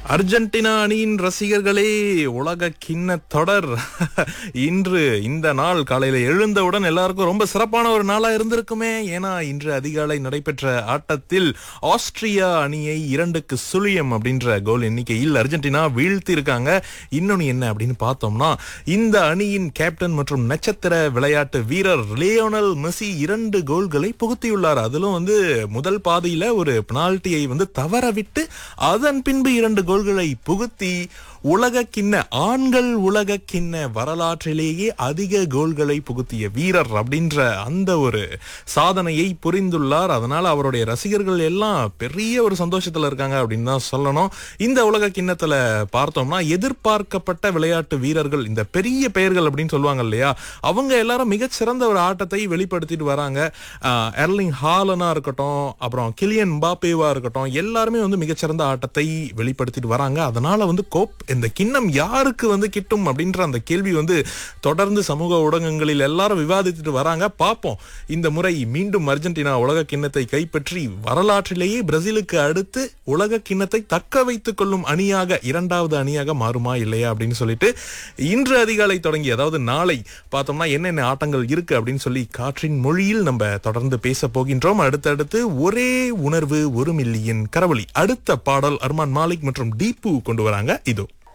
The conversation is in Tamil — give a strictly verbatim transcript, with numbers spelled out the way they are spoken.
அர்ஜென்டினா அணியின் ரசிகர்களே, உலக கிண்ண தொடர் இன்று இந்த நாள் காலையில எழுந்தவுடன் எல்லாருக்கும் ரொம்ப சிறப்பான ஒரு நாளா இருந்திருக்குமே. ஏன்னா இன்று அதிகாலை நடைபெற்ற ஆட்டத்தில் ஆஸ்திரியா அணியை இரண்டுக்கு சுழியம் அப்படின்ற கோல் எண்ணிக்கையில் அர்ஜென்டினா வீழ்த்தி இருக்காங்க. இன்னொன்னு என்ன அப்படின்னு பார்த்தோம்னா, இந்த அணியின் கேப்டன் மற்றும் நட்சத்திர விளையாட்டு வீரர் லியோனல் மெஸ்ஸி இரண்டு கோல்களை புகுத்தியுள்ளார். அதிலும் வந்து முதல் பாதியில ஒரு பெனால்டியை வந்து தவற விட்டு அதன் பின்பு இரண்டு கோல்களை புகுத்தி உலக கிண்ண ஆண்கள் உலக கிண்ண வரலாற்றிலேயே அதிக கோல்களை புகுத்திய வீரர் அப்படின்ற அந்த ஒரு சாதனையை புரிந்துள்ளார். அதனால அவருடைய ரசிகர்கள் எல்லாம் பெரிய ஒரு சந்தோஷத்துல இருக்காங்க அப்படின்னு தான் சொல்லணும். இந்த உலக கிண்ணத்துல பார்த்தோம்னா எதிர்பார்க்கப்பட்ட விளையாட்டு வீரர்கள், இந்த பெரிய பெயர்கள் அப்படின்னு சொல்லுவாங்க இல்லையா, அவங்க எல்லாரும் மிகச்சிறந்த ஒரு ஆட்டத்தை வெளிப்படுத்திட்டு வராங்க. எர்லிங் ஹாலனா இருக்கட்டும், அப்புறம் கிலியன் எம்பாப்பேவா இருக்கட்டும், எல்லாருமே வந்து மிகச்சிறந்த ஆட்டத்தை வெளிப்படுத்திட்டு வராங்க. அதனால வந்து கோப் இந்த கிண்ணம் யாருக்கு வந்து கிட்டும் அப்படின்ற அந்த கேள்வி வந்து தொடர்ந்து சமூக ஊடகங்களில் எல்லாரும் விவாதித்துட்டு வராங்க. பார்ப்போம், இந்த முறை மீண்டும் அர்ஜென்டினா உலக கிண்ணத்தை கைப்பற்றி வரலாற்றிலேயே பிரேசிலுக்கு அடுத்து உலக கிண்ணத்தை தக்க வைத்துக் கொள்ளும் அணியாக, இரண்டாவது அணியாக மாறுமா இல்லையா அப்படின்னு சொல்லிட்டு இன்று அதிகாலை தொடங்கி, அதாவது நாளை பார்த்தோம்னா என்னென்ன ஆட்டங்கள் இருக்கு அப்படின்னு சொல்லி காற்றின் மொழியில் நம்ம தொடர்ந்து பேச போகின்றோம். அடுத்தடுத்து ஒரே உணர்வு ஒரு மில்லியன் கரவொலி, அடுத்த பாடல் அர்மான் மாலிக் மற்றும் டீப்பு கொண்டு வராங்க. இதோ